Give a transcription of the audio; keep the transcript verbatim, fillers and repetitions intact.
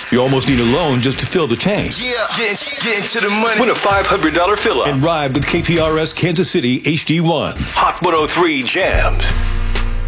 You almost need a loan just to fill the tank. Yeah, get, get into the money. Win a five hundred dollars fill-up and ride with K P R S Kansas City H D one. Hot one oh three Jams.